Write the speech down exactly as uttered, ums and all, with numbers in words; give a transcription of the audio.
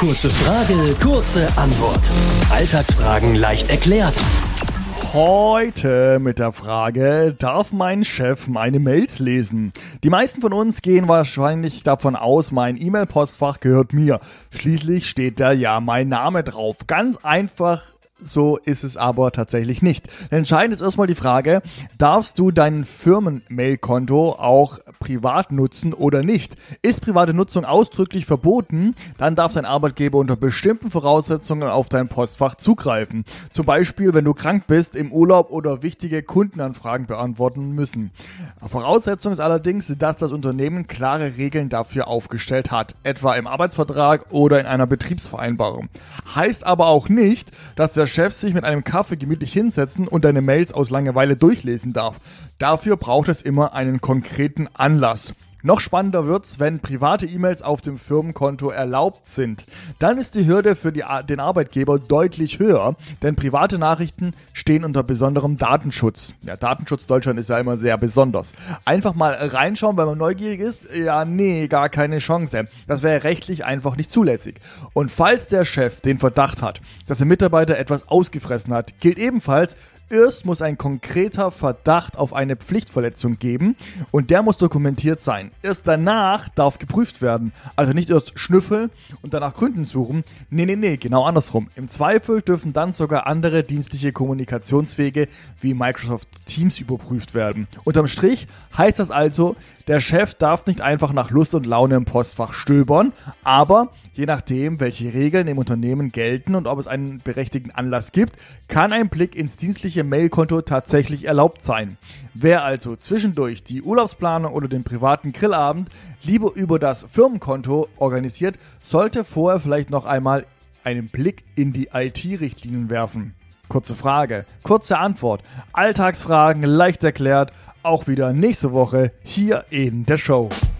Kurze Frage, kurze Antwort. Alltagsfragen leicht erklärt. Heute mit der Frage, darf mein Chef meine Mails lesen? Die meisten von uns gehen wahrscheinlich davon aus, mein E-Mail-Postfach gehört mir. Schließlich steht da ja mein Name drauf. Ganz einfach. So ist es aber tatsächlich nicht. Entscheidend ist erstmal die Frage, darfst du dein Firmen-Mail-Konto auch privat nutzen oder nicht? Ist private Nutzung ausdrücklich verboten, dann darf dein Arbeitgeber unter bestimmten Voraussetzungen auf dein Postfach zugreifen. Zum Beispiel, wenn du krank bist, im Urlaub oder wichtige Kundenanfragen beantworten müssen. Voraussetzung ist allerdings, dass das Unternehmen klare Regeln dafür aufgestellt hat, etwa im Arbeitsvertrag oder in einer Betriebsvereinbarung. Heißt aber auch nicht, dass der Chef sich mit einem Kaffee gemütlich hinsetzen und deine Mails aus Langeweile durchlesen darf. Dafür braucht es immer einen konkreten Anlass. Noch spannender wird's, wenn private E-Mails auf dem Firmenkonto erlaubt sind. Dann ist die Hürde für die, den Arbeitgeber deutlich höher, denn private Nachrichten stehen unter besonderem Datenschutz. Ja, Datenschutz Deutschland ist ja immer sehr besonders. Einfach mal reinschauen, weil man neugierig ist? Ja, nee, gar keine Chance. Das wäre rechtlich einfach nicht zulässig. Und falls der Chef den Verdacht hat, dass der Mitarbeiter etwas ausgefressen hat, gilt ebenfalls, erst muss ein konkreter Verdacht auf eine Pflichtverletzung geben und der muss dokumentiert sein. Erst danach darf geprüft werden. Also nicht erst schnüffeln und danach Gründen suchen. Nee, nee, nee, genau andersrum. Im Zweifel dürfen dann sogar andere dienstliche Kommunikationswege wie Microsoft Teams überprüft werden. Unterm Strich heißt das also, der Chef darf nicht einfach nach Lust und Laune im Postfach stöbern, aber je nachdem, welche Regeln im Unternehmen gelten und ob es einen berechtigten Anlass gibt, kann ein Blick ins dienstliche Mailkonto tatsächlich erlaubt sein. Wer also zwischendurch die Urlaubsplanung oder den privaten Grillabend lieber über das Firmenkonto organisiert, sollte vorher vielleicht noch einmal einen Blick in die I T-Richtlinien werfen. Kurze Frage, kurze Antwort, Alltagsfragen leicht erklärt, auch wieder nächste Woche hier in der Show.